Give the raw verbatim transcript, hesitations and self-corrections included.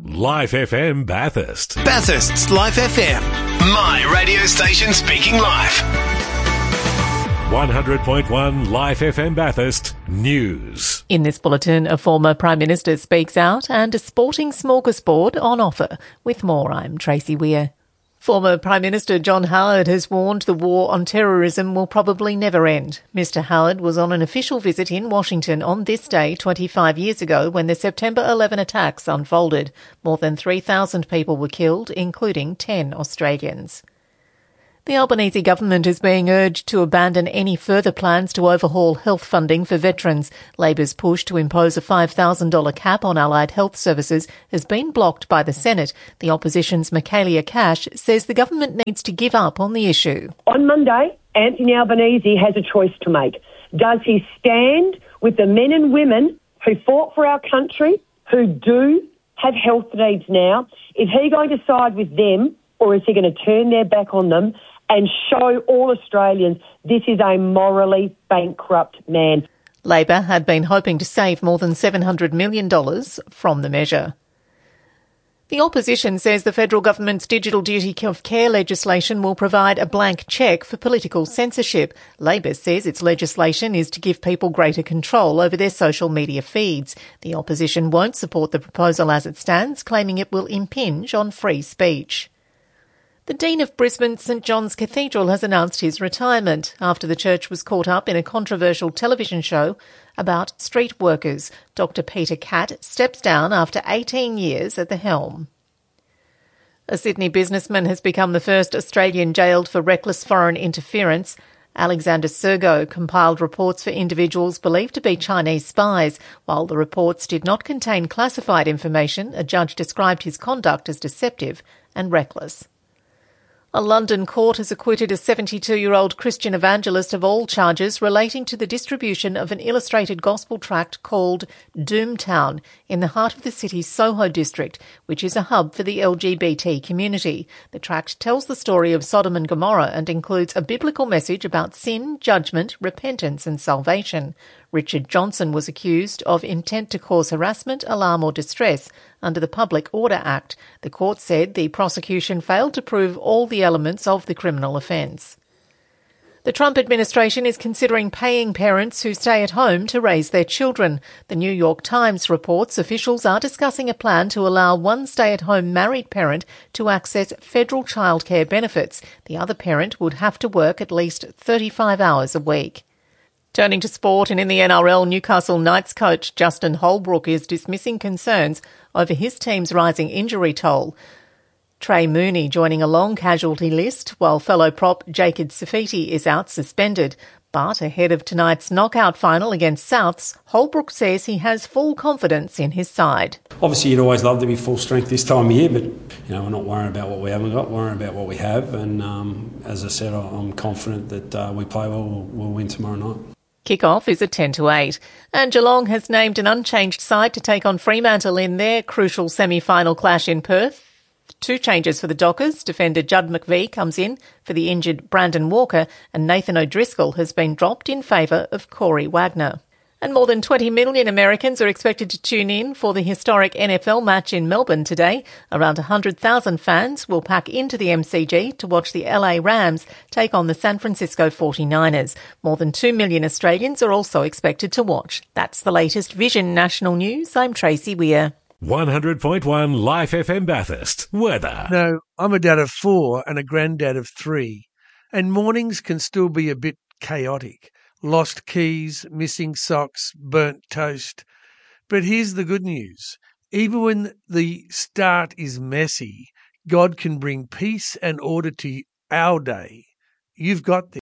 Life F M Bathurst. Bathurst's Life F M. My radio station speaking life. one hundred point one Life F M Bathurst News. In this bulletin, a former Prime Minister speaks out and a sporting smorgasbord on offer. With more, I'm Tracy Weir. Former Prime Minister John Howard has warned the war on terrorism will probably never end. Mister Howard was on an official visit in Washington on this day twenty-five years ago when the September eleventh attacks unfolded. More than three thousand people were killed, including ten Australians. The Albanese government is being urged to abandon any further plans to overhaul health funding for veterans. Labor's push to impose a five thousand dollars cap on allied health services has been blocked by the Senate. The opposition's Michaelia Cash says the government needs to give up on the issue. On Monday, Anthony Albanese has a choice to make. Does he stand with the men and women who fought for our country, who do have health needs now? Is he going to side with them, or is he going to turn their back on them and show all Australians this is a morally bankrupt man? Labor had been hoping to save more than seven hundred million dollars from the measure. The opposition says the federal government's digital duty of care legislation will provide a blank cheque for political censorship. Labor says its legislation is to give people greater control over their social media feeds. The opposition won't support the proposal as it stands, claiming it will impinge on free speech. The Dean of Brisbane St John's Cathedral has announced his retirement after the church was caught up in a controversial television show about street workers. Doctor Peter Catt steps down after eighteen years at the helm. A Sydney businessman has become the first Australian jailed for reckless foreign interference. Alexander Sergo compiled reports for individuals believed to be Chinese spies. While the reports did not contain classified information, a judge described his conduct as deceptive and reckless. A London court has acquitted a seventy-two-year-old Christian evangelist of all charges relating to the distribution of an illustrated gospel tract called Doomtown in the heart of the city's Soho district, which is a hub for the L G B T community. The tract tells the story of Sodom and Gomorrah and includes a biblical message about sin, judgment, repentance and salvation. Richard Johnson was accused of intent to cause harassment, alarm or distress under the Public Order Act. The court said the prosecution failed to prove all the elements of the criminal offence. The Trump administration is considering paying parents who stay at home to raise their children. The New York Times reports officials are discussing a plan to allow one stay-at-home married parent to access federal childcare benefits. The other parent would have to work at least thirty-five hours a week. Turning to sport, and in the N R L, Newcastle Knights coach Justin Holbrook is dismissing concerns over his team's rising injury toll. Trey Mooney joining a long casualty list, while fellow prop Jacob Safiti is out suspended. But ahead of tonight's knockout final against Souths, Holbrook says he has full confidence in his side. Obviously, you'd always love to be full strength this time of year, but you know we're not worrying about what we haven't got, we're worrying about what we have. And um, as I said, I'm confident that uh, we play well, we'll, we'll win tomorrow night. Kick-off is at ten to eight. And Geelong has named an unchanged side to take on Fremantle in their crucial semi-final clash in Perth. Two changes for the Dockers. Defender Judd McVie comes in for the injured Brandon Walker, and Nathan O'Driscoll has been dropped in favour of Corey Wagner. And more than twenty million Americans are expected to tune in for the historic N F L match in Melbourne today. Around one hundred thousand fans will pack into the M C G to watch the L A Rams take on the San Francisco forty-niners. More than two million Australians are also expected to watch. That's the latest Vision National News. I'm Tracy Weir. one hundred point one Life F M Bathurst. Weather. No, I'm a dad of four and a granddad of three, and mornings can still be a bit chaotic. Lost keys, missing socks, burnt toast. But here's the good news. Even when the start is messy, God can bring peace and order to our day. You've got this.